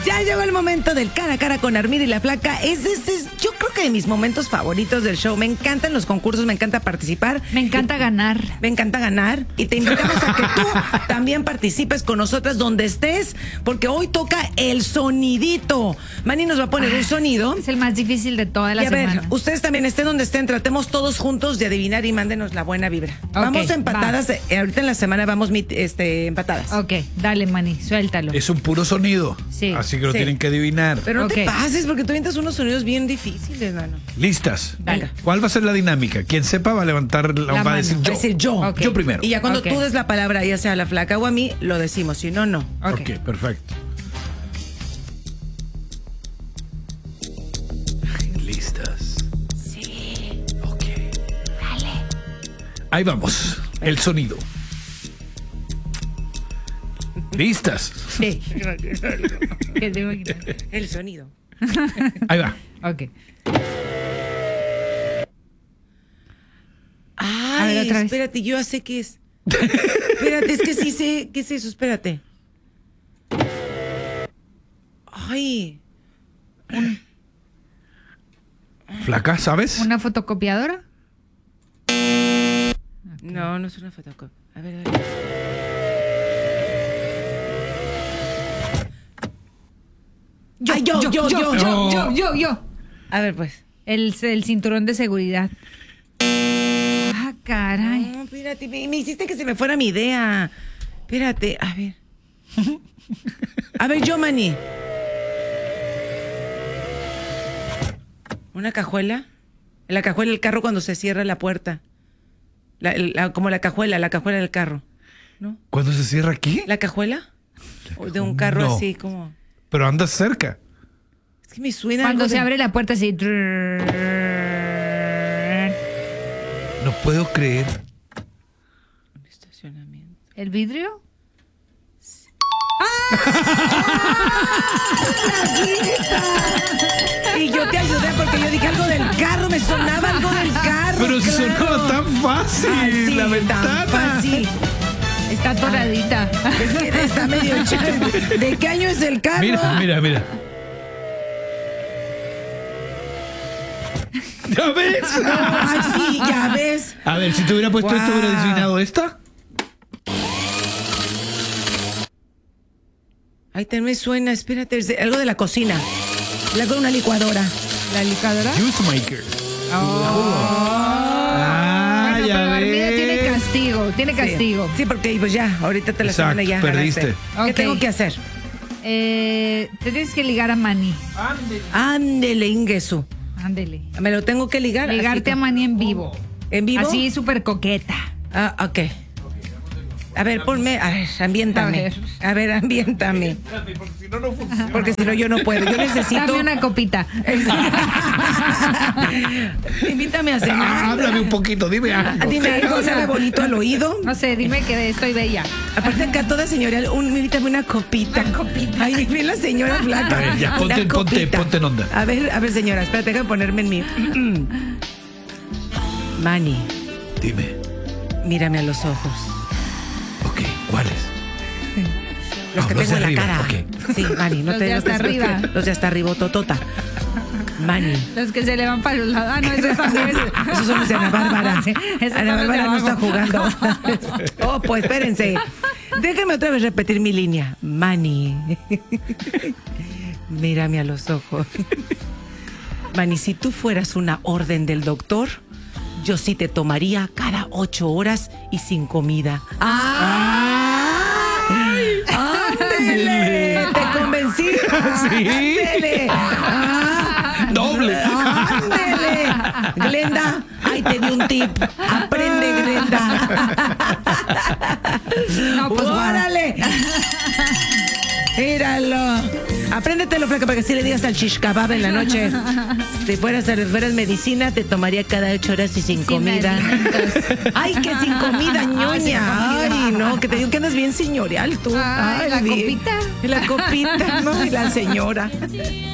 Ya llegó el momento del cara a cara con Armida y la Flaca. Yo creo que de mis momentos favoritos del show. Me encantan los concursos, me encanta participar. Me encanta ganar. Me encanta ganar. Y te invitamos a que tú también participes con nosotras donde estés, porque hoy toca el sonidito. Manny nos va a poner un sonido. Es el más difícil de toda la semana. A ver, ustedes también estén donde estén, tratemos todos juntos de adivinar y mándenos la buena vibra. Vamos empatadas. Ahorita en la semana vamos empatadas. Ok, dale, Manny, suéltalo. Es un puro sonido. Sí. Así que lo tienen que adivinar. Pero no te pases, porque tú avientas unos sonidos bien difíciles, mano. ¿Listas? Dale. ¿Cuál va a ser la dinámica? Quien sepa va a levantar la mano. Va a decir yo. Va a decir yo. Okay. Yo primero. Y ya cuando tú des la palabra, ya sea a la Flaca o a mí, lo decimos. Si no, no. Ok, perfecto. ¿Listas? Sí. Ok. Dale. Ahí vamos. El sonido. ¿Listas? Sí. ¿Qué tengo que quitar? El sonido. Ahí va. Ok. Ay, A ver, otra vez. espérate, yo ya sé qué es. Espérate, es que sí sé qué es eso, espérate. Ay. Flaca, ¿sabes? ¿Una fotocopiadora? No, no es una fotocopia. A ver, a ver. Yo. A ver, pues. El cinturón de seguridad. Ah, caray. No, espérate, me hiciste que se me fuera mi idea. Espérate, a ver. A ver, yo, Manny. ¿Una cajuela? La cajuela del carro cuando se cierra la puerta. Como la cajuela del carro. ¿No? ¿Cuándo se cierra aquí? ¿La cajuela? O de un carro No. así como... Pero andas cerca. Es que me suena Cuando algo se de... abre la puerta así. No puedo creer. Un estacionamiento. ¿El vidrio? Y yo te ayudé porque yo dije algo del carro, me sonaba algo del carro. Pero si claro. sonaba tan fácil. Ay, sí, la ventana. tan fácil. Está atoradita. Es que está medio chévere. ¿De qué año es el carro? Mira. ¿Ya ves? Ay, sí, ya ves. A ver, si te hubiera puesto esto, ¿hubiera adivinado esta? Ay, también me suena, espérate, algo de la cocina. Algo de una licuadora. ¿La licuadora? Juice maker. Bueno, ya pero Armida ves. tiene castigo. Sí, porque pues ya, ahorita te la Exacto, semana ya perdiste. ganaste. ¿Qué Ok. tengo que hacer? Te tienes que ligar a Manny. Ándele, Ingesu. Ándele. Me lo tengo que ligar. Ligarte a Manny en vivo. ¿En vivo? Así, súper coqueta. Ah, ok. A ver, ponme, a ver, ambiéntame. A ver, ambiéntame. Porque si no, no funciona. Porque si no, yo no puedo. Yo necesito... Dame una copita. Invítame a cenar. Háblame un poquito, dime algo. Dime algo, sabe bonito al oído. No sé, dime que estoy bella. Aparte acá toda señorial, invítame una copita. Una copita. Ay, bien la señora flaca. A ver, ya, Una ponte copita. en onda. A ver, señora, espérate, déjame ponerme en mi... Manny, Dime. mírame a los ojos. Ok, ¿cuáles? Los que los tengo de en la arriba, cara. ok. Sí, Manny, no Los te de hasta arriba. Los de hasta arriba, totota. Manny. Los que se le van para los lados. Ah, no, esos también. Esos son los de Ana Bárbara. Sí, esos Ana son los de Bárbara no está abajo. jugando. Oh, pues espérense. Déjenme otra vez repetir mi línea. Manny. Mírame a los ojos. Manny, si tú fueras una orden del doctor, yo sí te tomaría cada 8 horas y sin comida. ¡Ay! ¡Ándele! ¿Te convencí? Sí. ¡Ándele! Doble. ¡Ándele! Glenda, ahí te di un tip. Aprende, Glenda. No, pues ¡Órale! Míralo. Apréndetelo, flaca, para que si le digas al shish kebab en la noche. Si fueras medicina, te tomaría cada 8 horas y sin comida. alimentos. Ay, que sin comida, ñoña. Ay, no, que te digo que andas bien señorial tú. Ay, la bien. copita. La copita, no, y la señora.